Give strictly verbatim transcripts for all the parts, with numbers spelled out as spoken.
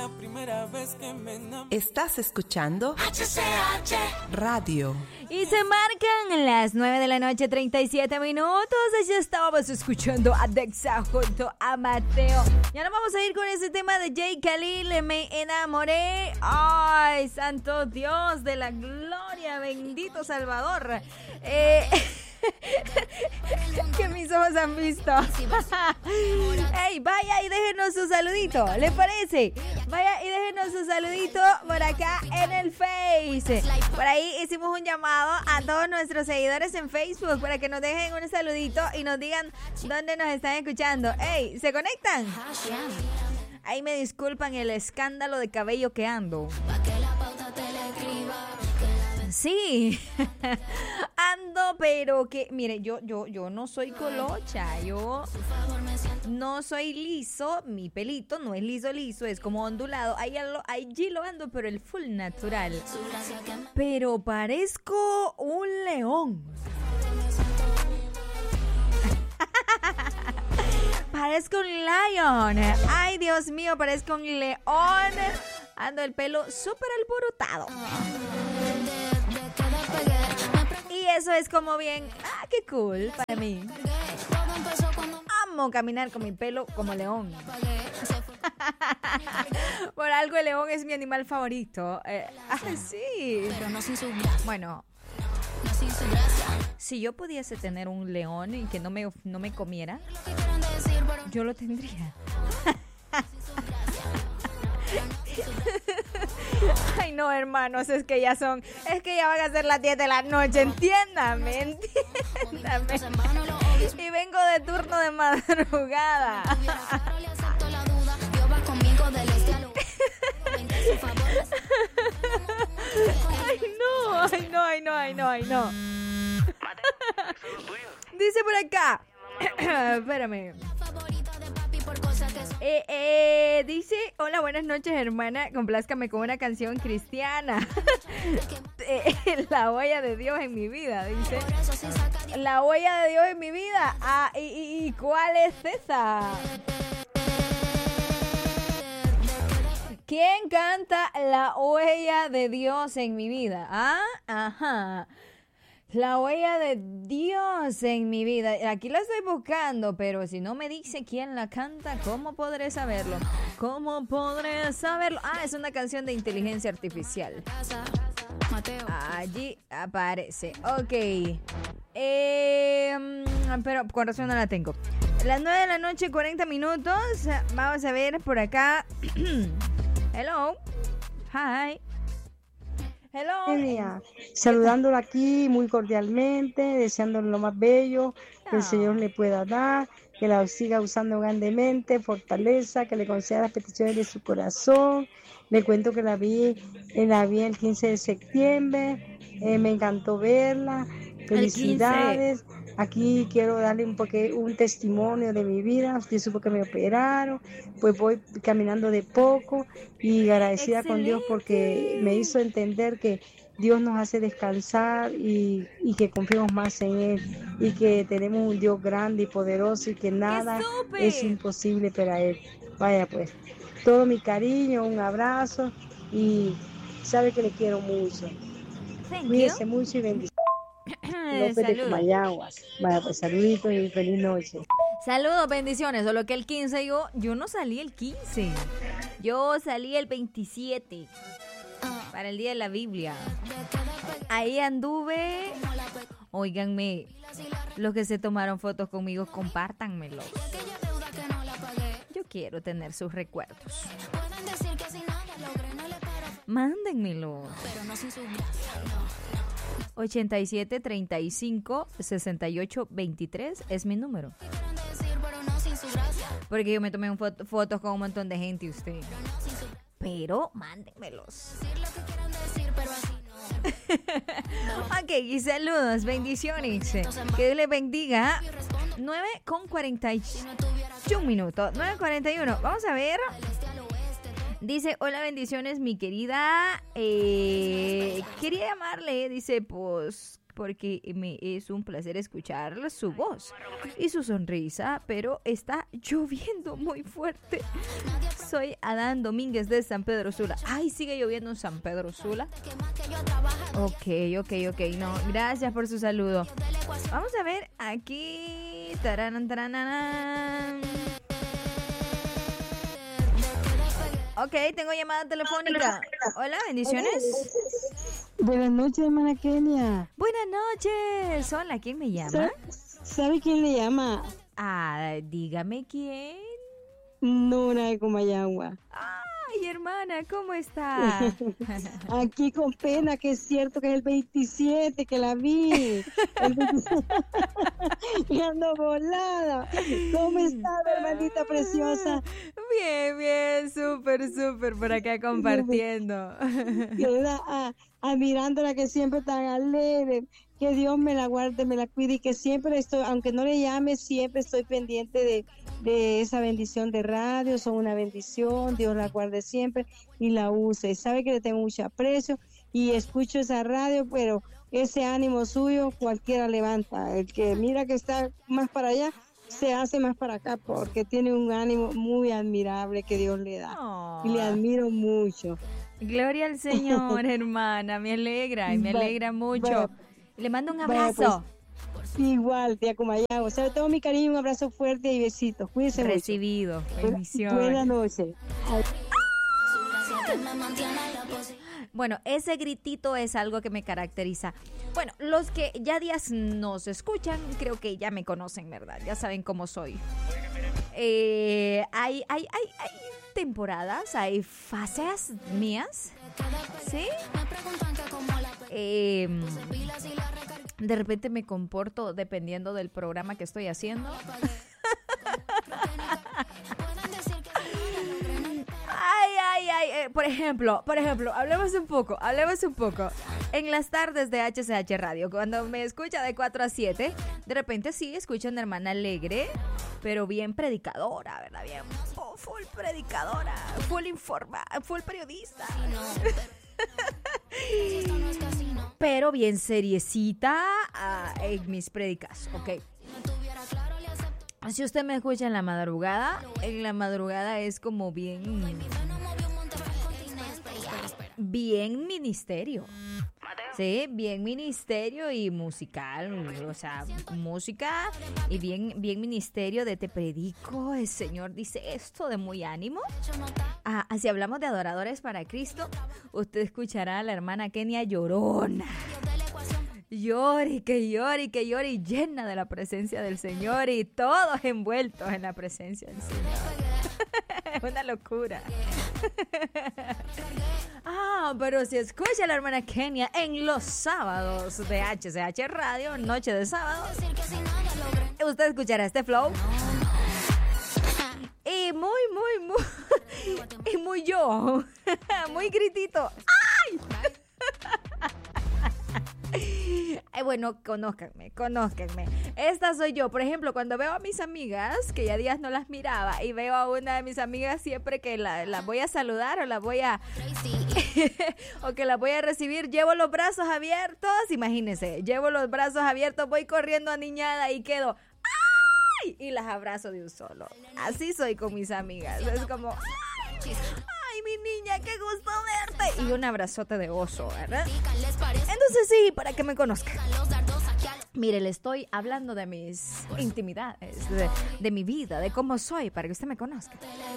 Estás escuchando H C H Radio. Y se marcan las nueve de la noche, treinta y siete minutos. Ya estábamos escuchando a Dexa junto a Mateo. Y ahora vamos a ir con ese tema de Jay Khalil, Me Enamoré. Ay, santo Dios de la gloria, bendito Salvador. Eh... que mis ojos han visto. Ey, vaya y déjenos su saludito, ¿le parece? Vaya y déjenos su saludito por acá en el Face. Por ahí hicimos un llamado a todos nuestros seguidores en Facebook para que nos dejen un saludito y nos digan dónde nos están escuchando. Ey, ¿se conectan? Ahí me disculpan el escándalo de cabello que ando. Sí, ando, pero que, mire, yo, yo, yo no soy colocha, yo no soy liso, mi pelito no es liso, liso, es como ondulado, ahí, allí lo ando, pero el full natural, pero parezco un león. Parezco un lion, ay Dios mío, parezco un león, ando el pelo súper alborotado. Y eso es como bien, ah, qué cool para mí. Amo caminar con mi pelo como león. Por algo el león es mi animal favorito. Eh, ah, sí. Bueno, si yo pudiese tener un león y que no me, no me comiera, yo lo tendría. Ay no, hermanos, es que ya son, es que ya van a ser las diez de la noche, entiéndame, entiéndame. Y vengo de turno de madrugada. Ay no, ay no, ay no, ay no, ay no. Dice por acá, espérame. Eh, eh, dice, hola, buenas noches, hermana, complázcame con una canción cristiana. eh, la huella de Dios en mi vida, dice. La huella de Dios en mi vida. Ah, ¿y, y, y cuál es esa? ¿Quién canta la huella de Dios en mi vida? Ah, ajá. La huella de Dios en mi vida. Aquí la estoy buscando, pero si no me dice quién la canta, ¿cómo podré saberlo? ¿Cómo podré saberlo? Ah, es una canción de inteligencia artificial. Allí aparece. Ok. Eh, pero con razón no la tengo. Las nueve de la noche, cuarenta minutos. Vamos a ver por acá. Hello. Hi. Hello. Enia, saludándola aquí muy cordialmente, deseándole lo más bello que el Señor le pueda dar, que la siga usando grandemente, fortaleza, que le conceda las peticiones de su corazón. Le cuento que la vi, la vi el quince de septiembre, eh, me encantó verla. Felicidades. Aquí quiero darle un, porque, un testimonio de mi vida. Usted supo que me operaron, pues voy caminando de poco y agradecida Excelente. Con Dios porque me hizo entender que Dios nos hace descansar y, y que confiemos más en Él y que tenemos un Dios grande y poderoso y que nada es imposible para Él. Vaya pues, todo mi cariño, un abrazo y sabe que le quiero mucho. Cuídese mucho y bendiciones. López de Comayaguas. Vaya, pues saluditos y feliz noche. Saludos, bendiciones. Solo que el quince yo, yo no salí el quince. Yo salí el veintisiete para el día de la Biblia. Ahí anduve. Óiganme, los que se tomaron fotos conmigo, compártanmelo. Yo quiero tener sus recuerdos. Mándenmelo. ochenta y siete, treinta y cinco, sesenta y ocho, veintitrés es mi número. Porque yo me tomé un foto, fotos con un montón de gente y usted. Pero mándenmelos. Ok, y saludos, bendiciones. Que Dios les bendiga. nueve con cuarenta y uno minutos. nueve cuarenta y uno. Vamos a ver. Dice, hola, bendiciones, mi querida. Eh, quería llamarle, dice, pues, porque me es un placer escuchar su voz y su sonrisa, pero está lloviendo muy fuerte. Soy Adán Domínguez de San Pedro Sula. Ay, sigue lloviendo en San Pedro Sula. Ok, ok, ok. No, gracias por su saludo. Vamos a ver aquí. Taranan, taranan. Ok, tengo llamada telefónica. Hola, bendiciones. Buenas noches, hermana Kenia. Buenas noches. Hola, ¿quién me llama? ¿Sabe quién le llama? Ah, dígame quién. Nora de Comayagua. Ay, hermana, ¿cómo está? Aquí con pena, que es cierto que es el veintisiete que la vi. Y ando volada. ¿Cómo está, hermanita preciosa? Bien, bien, súper, súper por acá compartiendo. Queda ah, admirándola, que siempre tan alegre. Que Dios me la guarde, me la cuide y que siempre estoy, aunque no le llame, siempre estoy pendiente de, de esa bendición de radio. Son una bendición, Dios la guarde siempre y la use. Sabe que le tengo mucho aprecio y escucho esa radio, pero ese ánimo suyo cualquiera levanta. El que mira que está más para allá, se hace más para acá porque tiene un ánimo muy admirable que Dios le da. Oh. Y le admiro mucho. Gloria al Señor, hermana, me alegra y me alegra mucho. Va, Le mando un abrazo. Va, pues, igual, tía Comayagua. O sea, todo mi cariño, un abrazo fuerte y besitos. Cuídense mucho. Recibido. Bendiciones. Buenas noches. Bueno, ese gritito es algo que me caracteriza. Bueno, los que ya días nos escuchan, creo que ya me conocen, ¿verdad? Ya saben cómo soy. Eh, hay, hay, hay, hay temporadas, hay fases mías, ¿sí? Eh, de repente me comporto dependiendo del programa que estoy haciendo. Ay, ay, ay, eh, por ejemplo, por ejemplo, hablemos un poco, hablemos un poco. En las tardes de H C H Radio, cuando me escucha de cuatro a siete, de repente sí escucho a una hermana alegre, pero bien predicadora, ¿verdad? Bien, oh, full predicadora, full informa, full periodista. Pero bien seriecita uh, en mis predicas, ok. Si usted me escucha en la madrugada, en la madrugada es como bien, bien ministerio, sí, bien ministerio y musical, o sea, música y bien, bien ministerio de te predico, el Señor dice esto de muy ánimo. Ah, si hablamos de adoradores para Cristo, usted escuchará a la hermana Kenia llorona. Llore, que llore, que llore, y llena de la presencia del Señor y todos envueltos en la presencia del Señor. Es una locura. Ah, pero si escucha a la hermana Kenia en los sábados de H C H Radio, noche de sábado, usted escuchará este flow. Y muy, muy, muy, y muy yo, muy gritito. ¡Ay! Ay, bueno, conózcanme, conózcanme. Esta soy yo. Por ejemplo, cuando veo a mis amigas, que ya días no las miraba, y veo a una de mis amigas siempre que la, la voy a saludar o la voy a o que la voy a recibir, llevo los brazos abiertos, imagínense, llevo los brazos abiertos, voy corriendo aniñada y quedo ¡ay! Y las abrazo de un solo. Así soy con mis amigas. Es como ¡ay! ¡Ay, mi niña, qué gusto verte! Y un abrazote de oso, ¿verdad? Entonces sí, para que me conozcan. Mire, le estoy hablando de mis intimidades, de, de mi vida, de cómo soy, para que usted me conozca.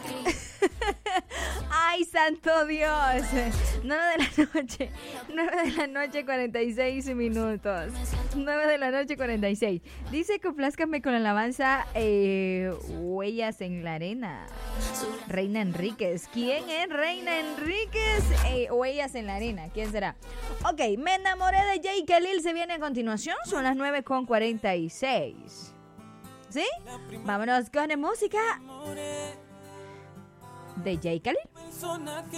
¡Ay, santo Dios! nueve de la noche, nueve de la noche, cuarenta y seis minutos. nueve de la noche, cuarenta y seis. Dice que complázcame con la alabanza eh, Huellas en la Arena. Reina Enríquez. ¿Quién es Reina Enríquez? Eh, Huellas en la Arena. ¿Quién será? Ok, me enamoré de Jay Khalil. Se viene a continuación. Son las nueve con cuarenta y seis. ¿Sí? Vámonos con la música de Jay Khalil.